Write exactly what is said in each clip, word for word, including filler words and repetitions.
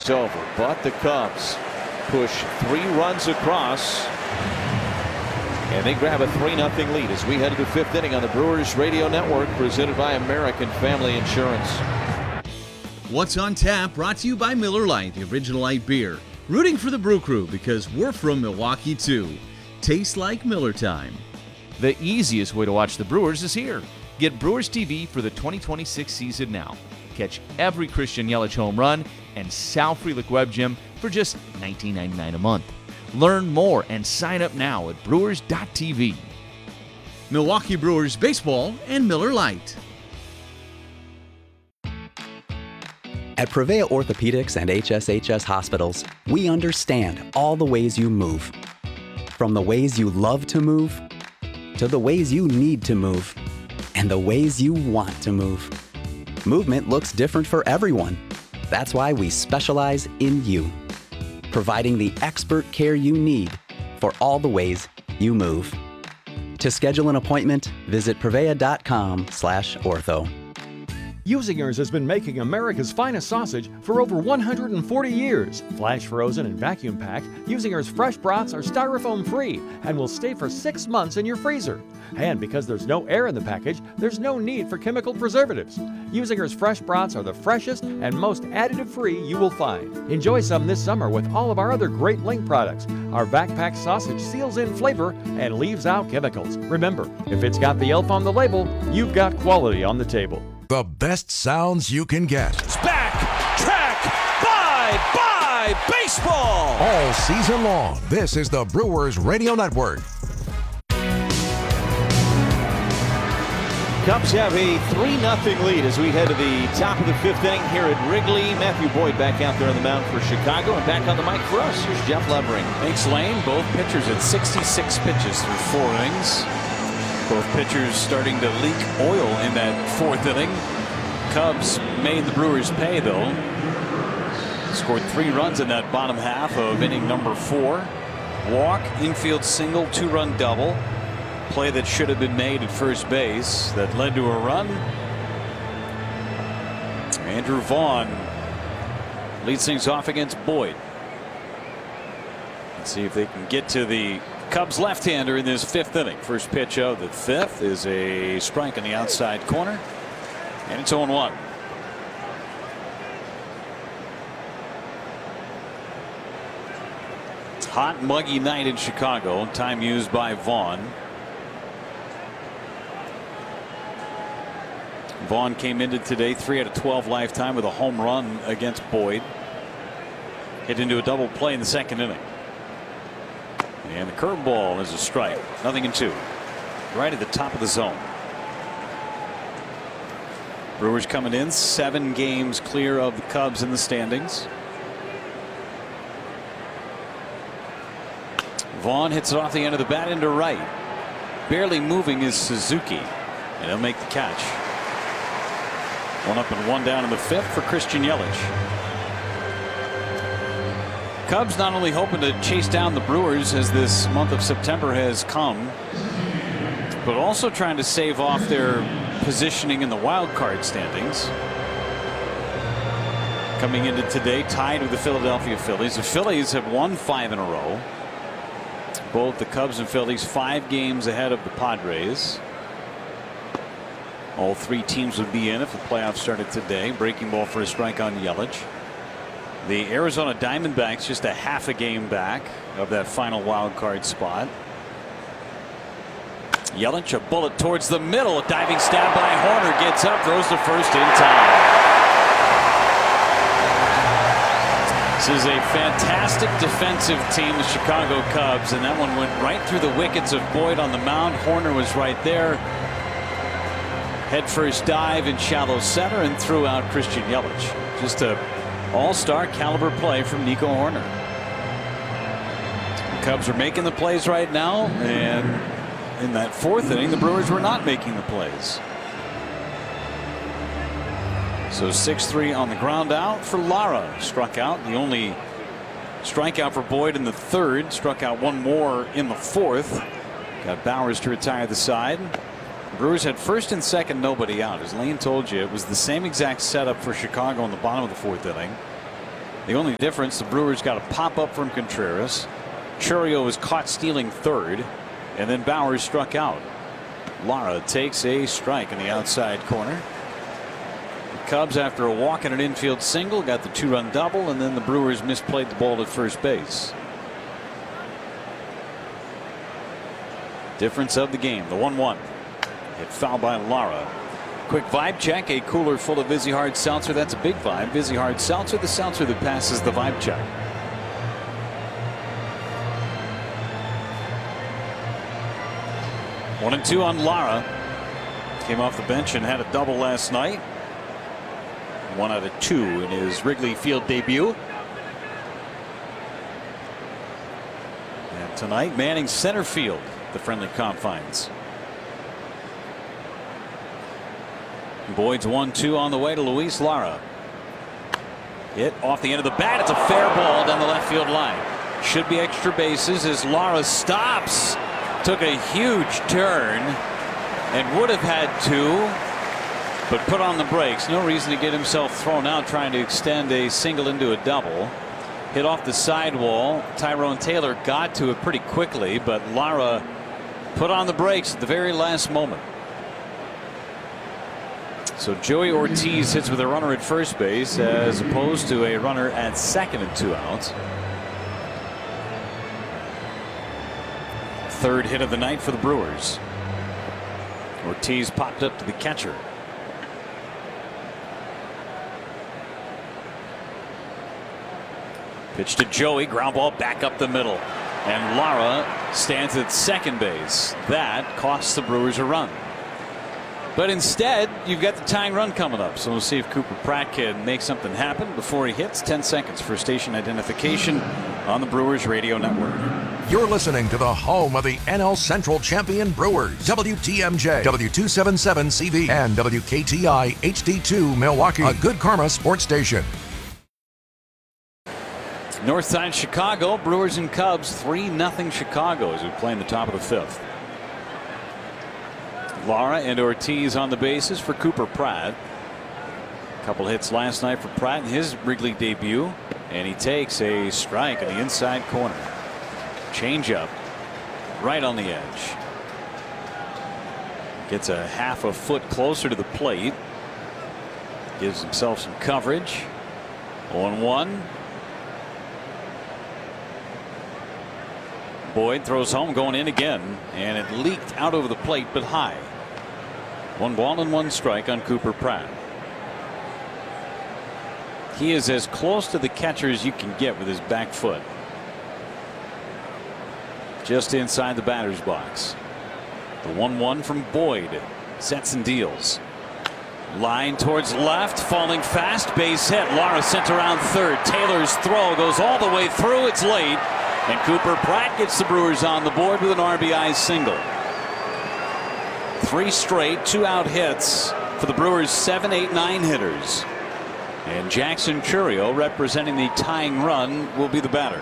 it's over. But the Cubs push three runs across, and they grab a three nothing lead as we head to the fifth inning on the Brewers Radio Network, presented by American Family Insurance. What's on Tap, brought to you by Miller Lite, the original light beer. Rooting for the Brew Crew because we're from Milwaukee too. Tastes like Miller time. The easiest way to watch the Brewers is here. Get Brewers T V for the twenty twenty-six season now. Catch every Christian Yelich home run and Sal Frelick Web Gym for just nineteen ninety-nine a month. Learn more and sign up now at brewers dot t v. Milwaukee Brewers Baseball and Miller Lite. At Prevea Orthopedics and H S H S Hospitals, we understand all the ways you move. From the ways you love to move, to the ways you need to move, and the ways you want to move. Movement looks different for everyone. That's why we specialize in you, providing the expert care you need for all the ways you move. To schedule an appointment, visit prevea dot com slash ortho. Usingers has been making America's finest sausage for over one hundred forty years. Flash frozen and vacuum packed, Usingers fresh brats are styrofoam free and will stay for six months in your freezer. And because there's no air in the package, there's no need for chemical preservatives. Usingers fresh brats are the freshest and most additive free you will find. Enjoy some this summer with all of our other great Link products. Our vac-packed sausage seals in flavor and leaves out chemicals. Remember, if it's got the elf on the label, you've got quality on the table. The best sounds you can get. It's back, track, bye, bye, baseball! All season long, this is the Brewers Radio Network. Cubs have a three nothing lead as we head to the top of the fifth inning here at Wrigley. Matthew Boyd back out there on the mound for Chicago, and back on the mic for us, here's Jeff Levering. Thanks, Lane. Both pitchers at sixty-six pitches through four innings. Both pitchers starting to leak oil in that fourth inning. Cubs made the Brewers pay, though. Scored three runs in that bottom half of inning number four. Walk, infield single, two-run double. Play that should have been made at first base that led to a run. Andrew Vaughn leads things off against Boyd. Let's see if they can get to the Cubs left-hander in this fifth inning. First pitch of the fifth is a strike on the outside corner, and it's oh one. Hot, muggy night in Chicago. Time used by Vaughn. Vaughn came into today three out of twelve lifetime with a home run against Boyd. Hit into a double play in the second inning. And the curveball is a strike. Nothing in two. Right at the top of the zone. Brewers coming in seven games clear of the Cubs in the standings. Vaughn hits it off the end of the bat into right. Barely moving is Suzuki, and he'll make the catch. One up and one down in the fifth for Christian Yelich. Cubs not only hoping to chase down the Brewers as this month of September has come, but also trying to save off their positioning in the wild card standings. Coming into today tied with the Philadelphia Phillies. The Phillies have won five in a row. Both the Cubs and Phillies five games ahead of the Padres. All three teams would be in if the playoffs started today. Breaking ball for a strike on Yelich. The Arizona Diamondbacks just a half a game back of that final wild card spot. Yelich, a bullet towards the middle. A diving stab by Hoerner, gets up, throws to first in time. This is a fantastic defensive team, the Chicago Cubs, and that one went right through the wickets of Boyd on the mound. Hoerner was right there. Head first dive in shallow center and threw out Christian Yelich. Just a all-star caliber play from Nico Hoerner. The Cubs are making the plays right now, and in that fourth inning the Brewers were not making the plays. So six three on the ground out for Lara. Struck out, the only strikeout for Boyd in the third. Struck out one more in the fourth. Got Bowers to retire the side. The Brewers had first and second, nobody out. As Lane told you, it was the same exact setup for Chicago in the bottom of the fourth inning. The only difference, the Brewers got a pop up from Contreras. Chourio was caught stealing third, and then Bauer struck out. Lara takes a strike in the outside corner. The Cubs, after a walk and an infield single, got the two-run double, and then the Brewers misplayed the ball at first base. Difference of the game, the one one. Hit foul by Lara. Quick vibe check, a cooler full of Vizzy Hard Seltzer. That's a big vibe. Vizzy Hard Seltzer, the seltzer that passes the vibe check. One and two on Lara. Came off the bench and had a double last night. One out of two in his Wrigley Field debut. And tonight, manning center field, the friendly confines. Boyd's one two on the way to Luis Lara. Hit off the end of the bat. It's a fair ball down the left field line. Should be extra bases as Lara stops. Took a huge turn and would have had two, but put on the brakes. No reason to get himself thrown out trying to extend a single into a double. Hit off the sidewall. Tyrone Taylor got to it pretty quickly, but Lara put on the brakes at the very last moment. So Joey Ortiz hits with a runner at first base as opposed to a runner at second and two outs. Third hit of the night for the Brewers. Ortiz popped up to the catcher. Pitch to Joey, ground ball back up the middle, and Lara stands at second base. That costs the Brewers a run. But instead, you've got the tying run coming up. So we'll see if Cooper Pratt can make something happen before he hits. ten seconds for station identification on the Brewers Radio Network. You're listening to the home of the N L Central champion Brewers. W T M J, W two seventy-seven C V, and W K T I H D two Milwaukee, a Good Karma sports station. North side Chicago, Brewers and Cubs, three nothing Chicago as we play in the top of the fifth. Lara and Ortiz on the bases for Cooper Pratt. A couple hits last night for Pratt in his Wrigley debut, and he takes a strike in the inside corner. Changeup right on the edge. Gets a half a foot closer to the plate. Gives himself some coverage. oh one. Boyd throws home, going in again, and it leaked out over the plate but high. One ball and one strike on Cooper Pratt. He is as close to the catcher as you can get with his back foot. Just inside the batter's box. The one one from Boyd. Sets and deals. Line towards left, falling fast, base hit. Lara sent around third. Taylor's throw goes all the way through. It's late. And Cooper Pratt gets the Brewers on the board with an R B I single. Three straight two out hits for the Brewers seven, eight, nine hitters. And Jackson Chourio, representing the tying run, will be the batter.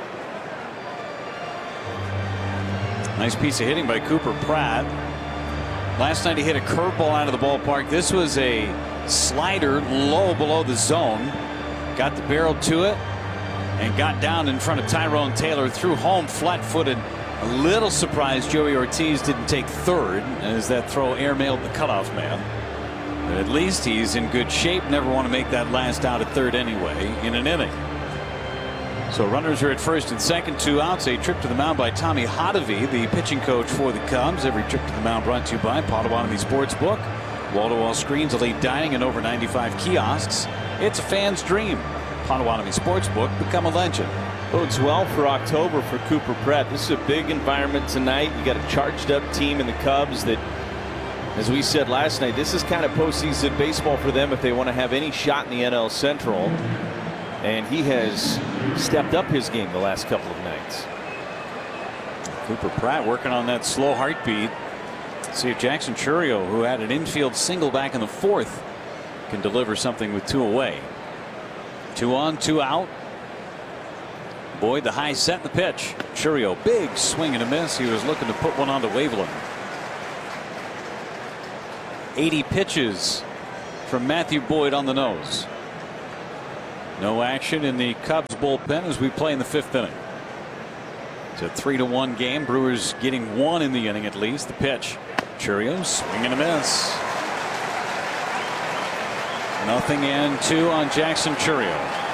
Nice piece of hitting by Cooper Pratt. Last night he hit a curveball out of the ballpark. This was a slider low below the zone. Got the barrel to it and got down in front of Tyrone Taylor, threw home flat-footed. A little surprised Joey Ortiz didn't take third as that throw airmailed the cutoff man. But at least he's in good shape. Never want to make that last out at third anyway in an inning. So runners are at first and second, two outs. A trip to the mound by Tommy Hotovy, the pitching coach for the Cubs. Every trip to the mound brought to you by Potawatomi Sportsbook. Wall-to-wall screens, elite dining, and over ninety-five kiosks. It's a fan's dream. Potawatomi Sportsbook, become a legend. Bodes well for October for Cooper Pratt. This is a big environment tonight. You got a charged up team in the Cubs that, as we said last night, this is kind of postseason baseball for them if they want to have any shot in the N L Central. And he has stepped up his game the last couple of nights. Cooper Pratt working on that slow heartbeat. See if Jackson Chourio, who had an infield single back in the fourth, can deliver something with two away. Two on, two out. Boyd, the high set, the pitch. Chourio, big swing and a miss. He was looking to put one onto Waveland. eighty pitches from Matthew Boyd on the nose. No action in the Cubs bullpen as we play in the fifth inning. It's a three to one game. Brewers getting one in the inning at least. The pitch. Chourio swing and a miss. Nothing and two on Jackson Chourio.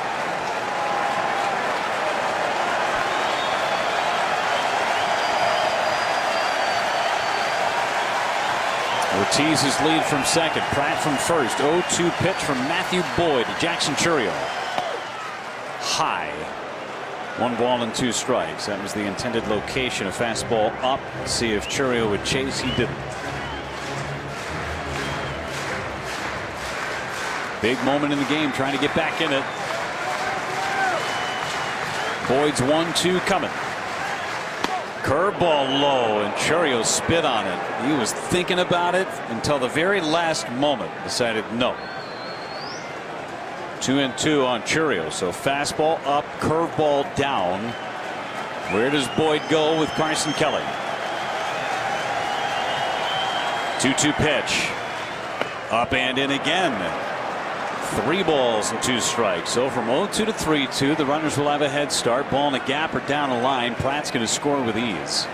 Ortiz's lead from second. Pratt from first. oh two pitch from Matthew Boyd to Jackson Chourio. High. One ball and two strikes. That was the intended location. A fastball up. See if Chourio would chase. He didn't. Big moment in the game, trying to get back in it. Boyd's one two coming. Curveball low, and Chourio spit on it. He was thinking about it until the very last moment. Decided no. Two and two on Chourio. So fastball up, curveball down. Where does Boyd go with Carson Kelly? two two pitch. Up and in again. Three balls and two strikes. So from oh two to three two, the runners will have a head start. Ball in a gap or down a line. Pratt's going to score with ease.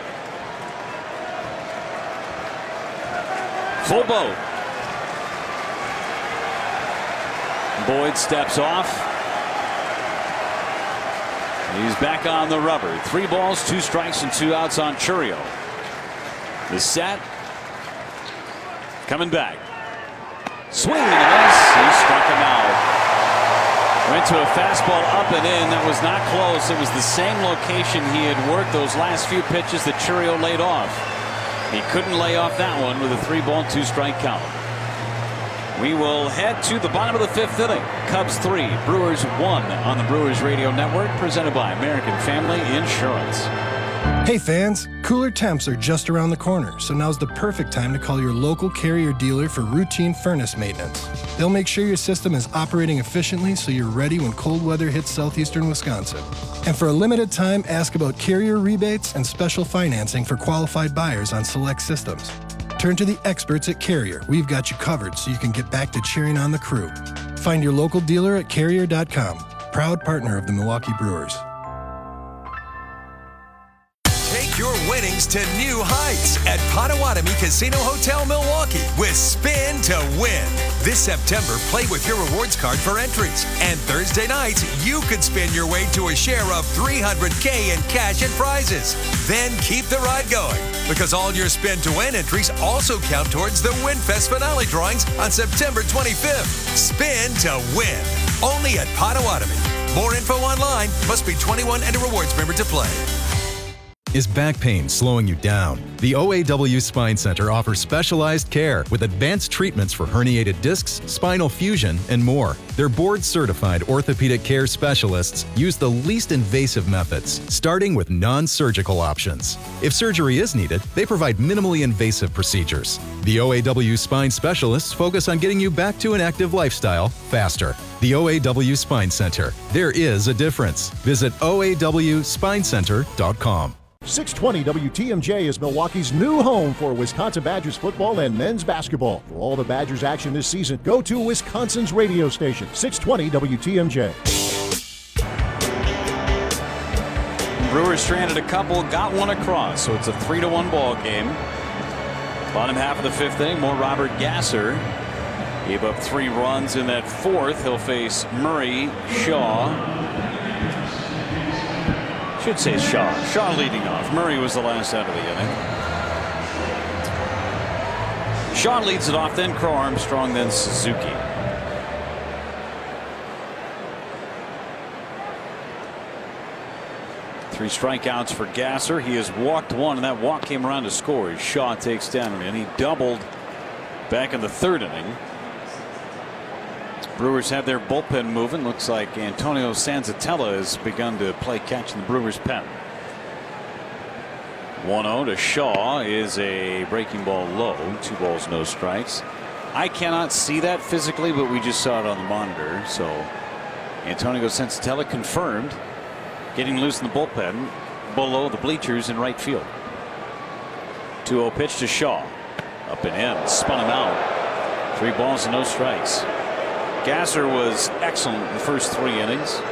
Full boat. Boyd steps off. He's back on the rubber. Three balls, two strikes, and two outs on Chourio. The set. Coming back. Swing and a miss. He struck him out. Went to a fastball up and in. That was not close. It was the same location he had worked those last few pitches that Chourio laid off. He couldn't lay off that one with a three ball, two strike count. We will head to the bottom of the fifth inning. Cubs three, Brewers one on the Brewers Radio Network, presented by American Family Insurance. Hey fans, cooler temps are just around the corner, so now's the perfect time to call your local Carrier dealer for routine furnace maintenance. They'll make sure your system is operating efficiently so you're ready when cold weather hits southeastern Wisconsin. And for a limited time, ask about Carrier rebates and special financing for qualified buyers on select systems. Turn to the experts at Carrier. We've got you covered so you can get back to cheering on the crew. Find your local dealer at carrier dot com, proud partner of the Milwaukee Brewers. Take your winnings to new heights at Potawatomi Casino Hotel Milwaukee with Spin to Win. This September, play with your rewards card for entries. And Thursday nights, you could spin your way to a share of three hundred K in cash and prizes. Then keep the ride going, because all your Spin to Win entries also count towards the WinFest finale drawings on September twenty-fifth. Spin to Win. Only at Potawatomi. More info online. Must be twenty-one and a rewards member to play. Is back pain slowing you down? The O A W Spine Center offers specialized care with advanced treatments for herniated discs, spinal fusion, and more. Their board-certified orthopedic care specialists use the least invasive methods, starting with non-surgical options. If surgery is needed, they provide minimally invasive procedures. The O A W Spine specialists focus on getting you back to an active lifestyle faster. The O A W Spine Center. There is a difference. Visit O A W spine center dot com. six twenty W T M J is Milwaukee's new home for Wisconsin Badgers football and men's basketball. For all the Badgers action this season, go to Wisconsin's radio station, six twenty W T M J. Brewers stranded a couple, got one across, so it's a three to one ball game. Bottom half of the fifth inning, more Robert Gasser. Gave up three runs in that fourth. He'll face Murray, Shaw. Should say Shaw. Shaw leading off. Murray was the last out of the inning. Shaw leads it off, then Crow Armstrong, then Suzuki. Three strikeouts for Gasser. He has walked one, and that walk came around to score. Shaw takes down, and he doubled back in the third inning. Brewers have their bullpen moving. Looks like Antonio Sanzatella has begun to play catch in the Brewers pen. one oh to Shaw is a breaking ball low. Two balls, no strikes. I cannot see that physically, but we just saw it on the monitor. So Antonio Sanzatella confirmed getting loose in the bullpen below the bleachers in right field. two oh pitch to Shaw. Up and in. Spun him out. Three balls and no strikes. Gasser was excellent in the first three innings.